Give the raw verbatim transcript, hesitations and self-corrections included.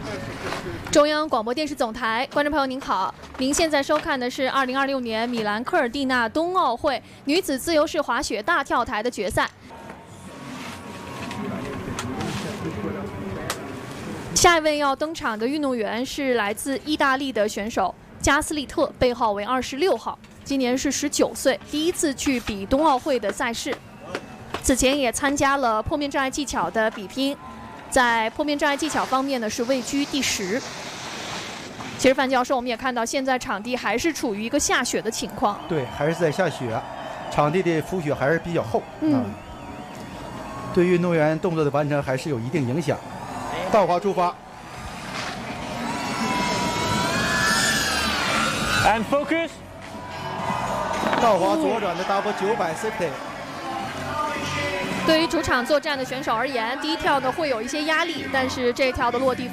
中央广播电视总台，观众朋友您好，您现在收看的是二零二六年米兰科尔蒂纳冬奥会女子自由式滑雪大跳台的决赛。下一位要登场的运动员是来自意大利的选手加斯利特，背号为二十六号，今年是十九岁，第一次去比冬奥会的赛事。此前也参加了坡面障碍技巧的比拼。 在坡面障碍技巧方面呢，是位居第十。其实范教授，我们也看到，现在场地还是处于一个下雪的情况。 对，还是在下雪，场地的浮雪还是比较厚。 嗯， 啊、对运动员动作的完成还是有一定影响。倒滑出发 ，and focus。 倒滑左转的 double 九百 sixty。 对于主场作战的选手而言，第一跳呢会有一些压力，但是这一跳的落地。